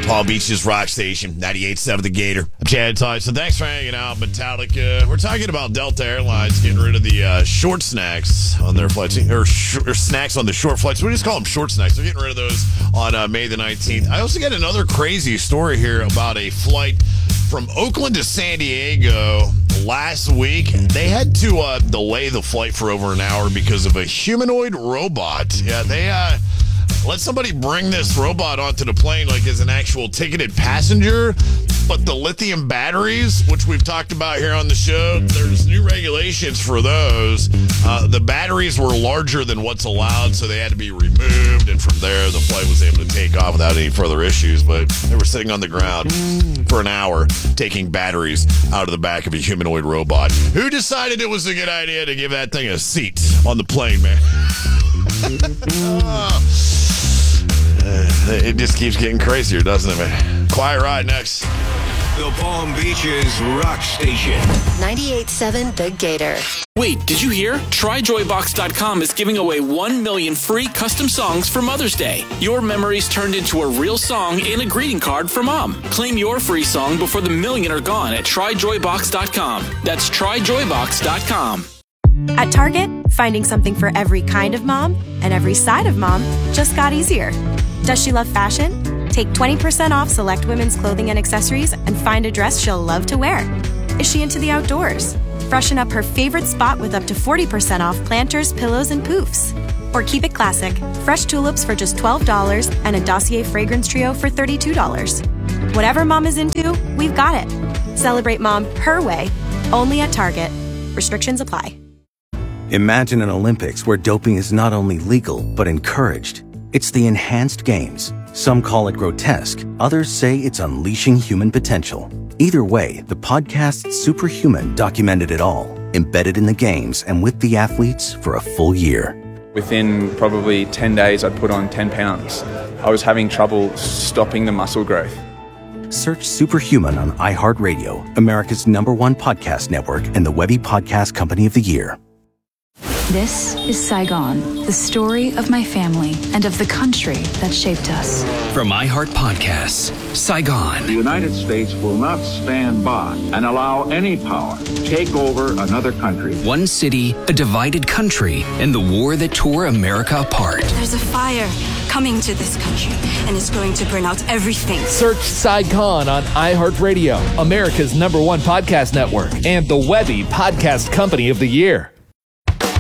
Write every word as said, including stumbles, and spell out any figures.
Palm Beach's rock station, ninety-eight point seven The Gator. I'm Chad Tyson. Thanks for hanging out. Metallica. We're talking about Delta Airlines getting rid of the uh, short snacks on their flights, or, sh- or snacks on the short flights. We just call them short snacks. They're getting rid of those on uh, May the nineteenth. I also got another crazy story here about a flight from Oakland to San Diego last week. They had to uh, delay the flight for over an hour because of a humanoid robot. Yeah, they uh, let somebody bring this robot onto the plane like as an actual ticketed passenger, but the lithium batteries, which we've talked about here on the show, there's new regulations for those. Uh, the batteries were larger than what's allowed, so they had to be removed, and from there, the flight was able to take off without any further issues, but they were sitting on the ground for an hour taking batteries out of the back of a humanoid robot. Who decided it was a good idea to give that thing a seat on the plane, man? oh. uh, it just keeps getting crazier, doesn't it, man? Quiet Ride next. The Palm Beaches Rock Station. ninety-eight point seven The Gator. Wait, did you hear? Try Joy Box dot com is giving away one million free custom songs for Mother's Day. Your memories turned into a real song and a greeting card for Mom. Claim your free song before the million are gone at Try Joy Box dot com. That's Try Joy Box dot com. At Target, finding something for every kind of mom and every side of mom just got easier. Does she love fashion? Take twenty percent off select women's clothing and accessories and find a dress she'll love to wear. Is she into the outdoors? Freshen up her favorite spot with up to forty percent off planters, pillows, and poofs. Or keep it classic. Fresh tulips for just twelve dollars and a Dossier fragrance trio for thirty-two dollars. Whatever mom is into, we've got it. Celebrate mom her way, only at Target. Restrictions apply. Imagine an Olympics where doping is not only legal, but encouraged. It's the Enhanced Games. Some call it grotesque. Others say it's unleashing human potential. Either way, the podcast Superhuman documented it all, embedded in the games and with the athletes for a full year. Within probably ten days, I'd put on ten pounds. I was having trouble stopping the muscle growth. Search Superhuman on iHeartRadio, America's number one podcast network and the Webby Podcast Company of the Year. This is Saigon, the story of my family and of the country that shaped us. From iHeart Podcasts, Saigon. The United States will not stand by and allow any power to take over another country. One city, a divided country, and the war that tore America apart. There's a fire coming to this country, and it's going to burn out everything. Search Saigon on iHeartRadio, America's number one podcast network, and the Webby Podcast Company of the Year.